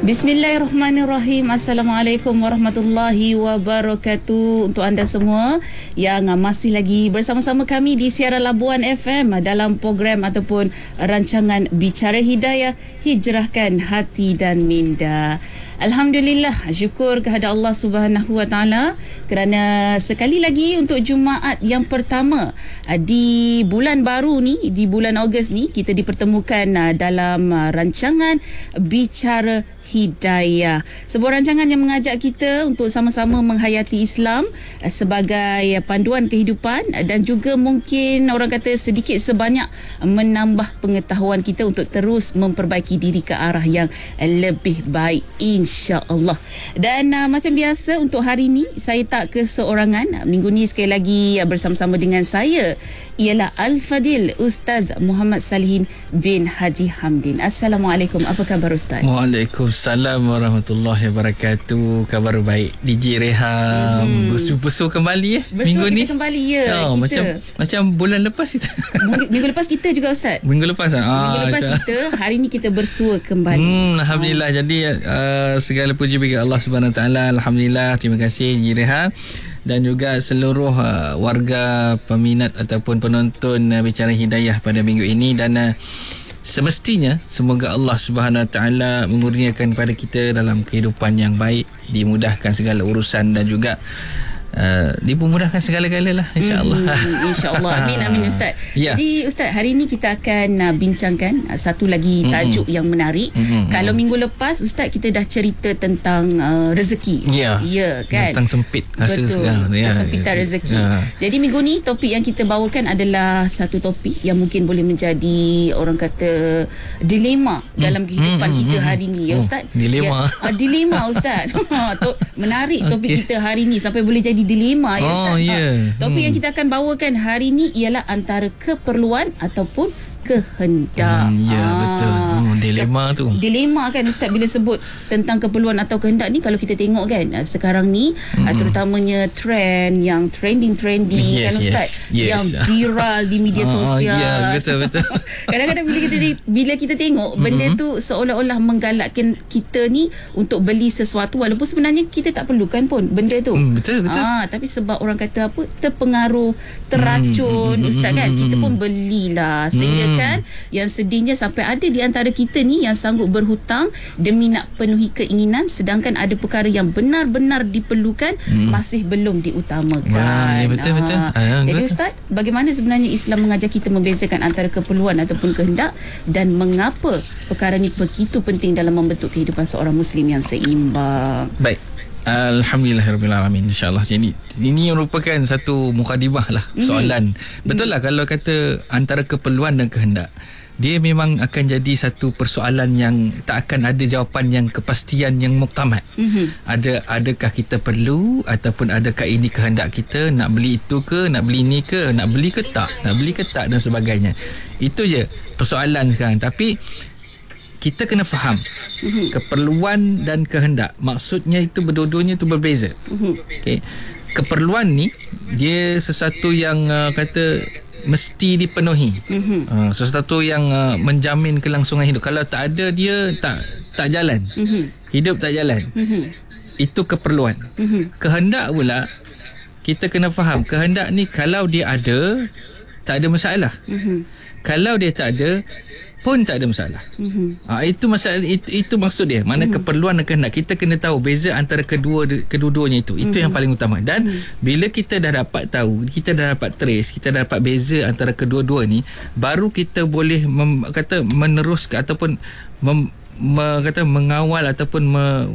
Bismillahirrahmanirrahim. Assalamualaikum warahmatullahi wabarakatuh. Untuk anda semua yang masih lagi bersama-sama kami di siaran Labuan FM dalam program ataupun rancangan Bicara Hidayah, Hijrahkan Hati dan Minda. Alhamdulillah, syukur kepada Allah Subhanahu Wa Taala kerana sekali lagi untuk Jumaat yang pertama di bulan baru ni, di bulan Ogos ni, kita dipertemukan dalam rancangan Bicara Hidayah. Sebuah rancangan yang mengajak kita untuk sama-sama menghayati Islam sebagai panduan kehidupan dan juga mungkin orang kata sedikit sebanyak menambah pengetahuan kita untuk terus memperbaiki diri ke arah yang lebih baik, insya-Allah. Dan macam biasa untuk hari ini saya tak keseorangan. Minggu ni sekali lagi bersama-sama dengan saya ialah Al-Fadil Ustaz Muhammad Salihin bin Haji Hamdin. Assalamualaikum. Apa khabar Ustaz? Waalaikumsalam warahmatullahi wabarakatuh. Khabar baik. DJ Rehan bersuah kembali minggu ni. Kembali ya. Macam bulan lepas kita. Minggu lepas kita juga Ustaz. Minggu lepas kita. Hari ni kita bersua kembali. Alhamdulillah. Jadi segala puji bagi Allah Subhanahu Wa Taala. Alhamdulillah. Terima kasih DJ Rehan dan juga seluruh warga peminat ataupun penonton Bicara Hidayah pada minggu ini. Dan semestinya semoga Allah Subhanahu Wa Taala mengurniakan kepada kita dalam kehidupan yang baik, dimudahkan segala urusan dan juga dipermudahkan segala-gala lah, insya-Allah. Insya-Allah. Amin Ustaz. Ya. Jadi Ustaz, hari ini kita akan bincangkan satu lagi tajuk yang menarik. Kalau minggu lepas Ustaz kita dah cerita tentang rezeki. Ya kan? Tentang sempit rasa sekarang. Kesempitan rezeki. Jadi minggu ni topik yang kita bawakan adalah satu topik yang mungkin boleh menjadi orang kata dilema dalam kehidupan kita hari ni ya Ustaz. Dilema. Dilema Ustaz. Menarik topik kita hari ni sampai boleh jadi dilema ya Ustaz. Topik yang kita akan bawakan hari ni ialah antara keperluan ataupun kehendak. Betul. Dilema tu. Dilema kan Ustaz bila sebut tentang keperluan atau kehendak ni. Kalau kita tengok kan sekarang ni terutamanya trend yang trending kan Ustaz, yang viral di media sosial. Betul. Kadang-kadang bila kita tengok benda tu seolah-olah menggalakkan kita ni untuk beli sesuatu walaupun sebenarnya kita tak perlukan pun benda tu. Betul. Tapi sebab orang kata apa, terpengaruh, terracun Ustaz kan, kita pun belilah sehingga kan yang sedihnya sampai ada di antara kita ni yang sanggup berhutang demi nak penuhi keinginan, sedangkan ada perkara yang benar-benar diperlukan masih belum diutamakan. Betul. Jadi Ustaz, bagaimana sebenarnya Islam mengajak kita membezakan antara keperluan ataupun kehendak dan mengapa perkara ni begitu penting dalam membentuk kehidupan seorang Muslim yang seimbang? Baik. Alhamdulillahirrahmanirrahim. InsyaAllah. Jadi ini merupakan satu mukadimah lah soalan. Betul lah kalau kata antara keperluan dan kehendak, dia memang akan jadi satu persoalan yang tak akan ada jawapan yang kepastian yang muktamad. Adakah kita perlu ataupun adakah ini kehendak kita, nak beli itu ke, nak beli ini ke, nak beli ke tak dan sebagainya. Itu je persoalan sekarang. Tapi kita kena faham keperluan dan kehendak, maksudnya itu berdua-duanya itu berbeza. Okay. Keperluan ni dia sesuatu yang kata mesti dipenuhi. Sesuatu yang menjamin kelangsungan hidup. Kalau tak ada dia tak jalan. Hidup tak jalan. Itu keperluan. Kehendak pula kita kena faham, kehendak ni kalau dia ada tak ada masalah. Kalau dia tak ada pun tak ada masalah. Itu masalah, itu maksud dia. Mana keperluan dan kehendak, kita kena tahu beza antara kedua-duanya itu. Itu yang paling utama. Dan bila kita dah dapat tahu, kita dah dapat trace, kita dah dapat beza antara kedua-dua ni, baru kita boleh meneruskan ataupun mengawal ataupun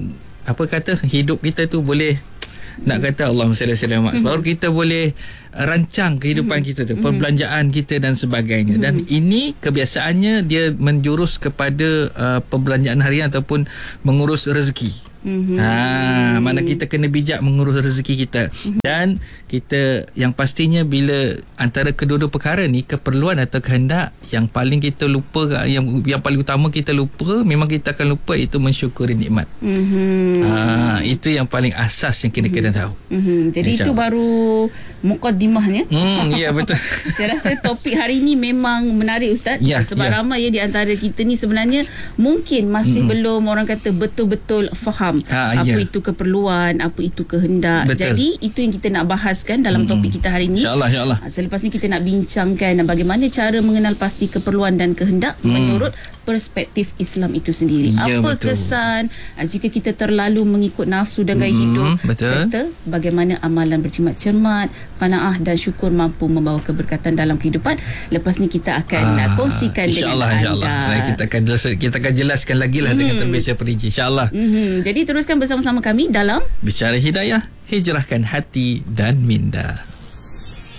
hidup kita tu boleh, nak kata Allahumma salli ala Muhammad, baru kita boleh rancang kehidupan kita tu, perbelanjaan kita dan sebagainya. Dan ini kebiasaannya dia menjurus kepada perbelanjaan harian ataupun mengurus rezeki. Mana kita kena bijak mengurus rezeki kita. Dan kita yang pastinya bila antara kedua-dua perkara ni, keperluan atau kehendak, yang paling kita lupa, yang paling utama kita lupa, memang kita akan lupa, itu mensyukuri nikmat. Itu yang paling asas yang kita kena tahu. Jadi itu baru mukaddimahnya. Ya, betul. Saya rasa topik hari ini memang menarik, Ustaz. Sebab ramai di antara kita ni sebenarnya mungkin masih belum, orang kata, betul-betul faham apa itu keperluan, apa itu kehendak. Betul. Jadi itu yang kita nak bahaskan dalam topik kita hari ini. InsyaAllah. Selepas ni kita nak bincangkan bagaimana cara mengenal pasti keperluan dan kehendak menurut perspektif Islam itu sendiri. Apa betul. Kesan jika kita terlalu mengikut nafsu dan gaya hidup, serta bagaimana amalan berjimat cermat, qanaah dan syukur mampu membawa keberkatan dalam kehidupan. Lepas ni kita akan kongsikan dengan anda. Kita akan jelaskan lagi lah dengan lebih perinci, insyaAllah. Jadi teruskan bersama-sama kami dalam Bicara Hidayah, hijrahkan hati dan minda.